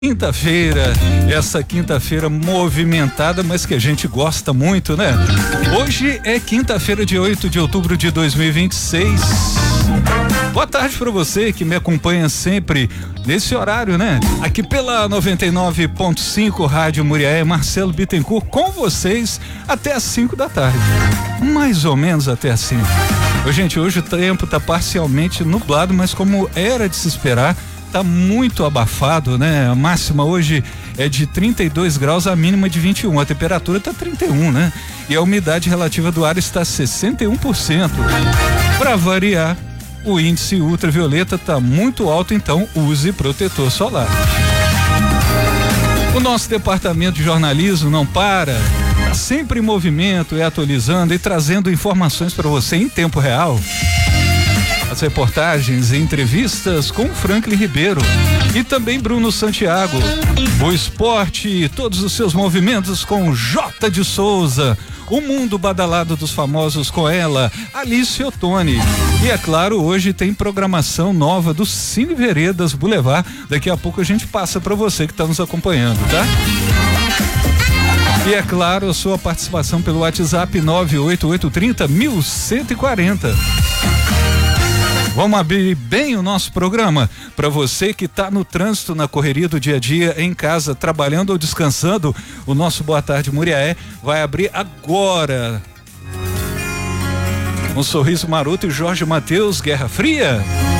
Quinta-feira, essa quinta-feira movimentada, mas que a gente gosta muito, né? Hoje é quinta-feira, dia 8 de outubro de 2026. Boa tarde para você que me acompanha sempre nesse horário, né? Aqui pela 99.5 Rádio Muriaé, Marcelo Bittencourt com vocês até às 5 da tarde. Mais ou menos até às 5. Gente, hoje o tempo tá parcialmente nublado, mas como era de se esperar, tá muito abafado, né? A máxima hoje é de 32 graus, a mínima de 21. A temperatura tá 31, né? E a umidade relativa do ar está 61%. Para variar, o índice ultravioleta tá muito alto, então use protetor solar. O nosso departamento de jornalismo não para, tá sempre em movimento e atualizando e trazendo informações para você em tempo real. As reportagens e entrevistas com Franklin Ribeiro e também Bruno Santiago. O esporte e todos os seus movimentos com J de Souza. O mundo badalado dos famosos com ela, Alice Ottoni. E é claro, hoje tem programação nova do Cine Veredas Boulevard. Daqui a pouco a gente passa para você que está nos acompanhando, tá? E é claro, a sua participação pelo WhatsApp 98830-1140. Vamos abrir bem o nosso programa para você que está no trânsito, na correria do dia a dia, em casa, trabalhando ou descansando. O nosso Boa Tarde Muriaé vai abrir agora. Um sorriso maroto e Jorge Mateus, Guerra Fria.